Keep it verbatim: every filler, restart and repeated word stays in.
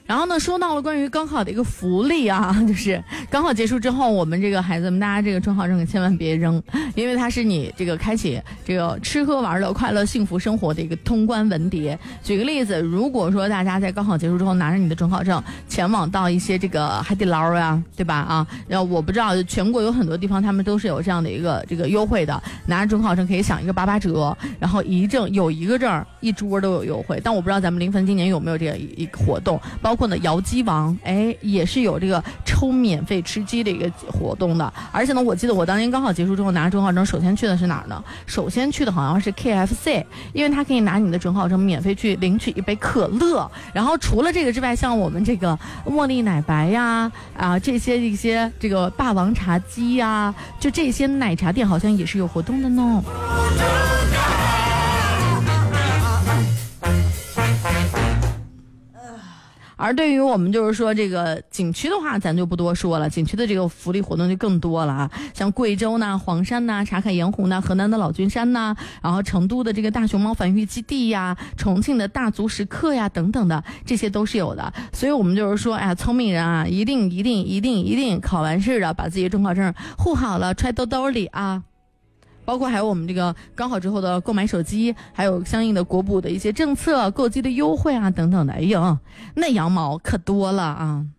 然后呢，说到了关于高考的一个福利啊，就是高考结束之后，我们这个孩子们，大家这个准考证千万别扔，因为它是你这个开启这个吃喝玩乐、快乐幸福生活的一个通关文牒。举个例子，如果说大家在高考结束之后拿着你的准考证前往到一些这个海底捞啊，对吧？啊，然后我不知道全国有很多地方他们都是有这样的一个这个优惠的，拿着准考证可以享一个八八折，然后一证有一个证一桌都有优惠。但我不知道咱们临汾今年有没有这样一个活动，包括呢姚鸡王，哎，也是有这个抽免费吃鸡的一个活动的。而且呢，我记得我当年高考结束之后拿准考证，首先去的是哪儿呢？首先去的好像是 K F C， 因为它可以拿你的准考证免费去领取一杯可乐。然后除了这个之外，像我们这个茉莉奶白呀，啊这些一些这个霸王茶姬呀，就这些奶茶店好像也是有活动的呢。而对于我们就是说这个景区的话，咱就不多说了，景区的这个福利活动就更多了啊，像贵州呢、黄山呐、茶卡盐湖呢、河南的老君山呐，然后成都的这个大熊猫繁育基地呀、重庆的大足石刻呀等等的，这些都是有的。所以我们就是说，哎呀，聪明人啊，一定一定一定一定考完试的把自己的准考证护好了，揣兜兜里啊。包括还有我们这个高考之后的购买手机，还有相应的国补的一些政策、购机的优惠啊等等的，哎呦，那羊毛可多了啊。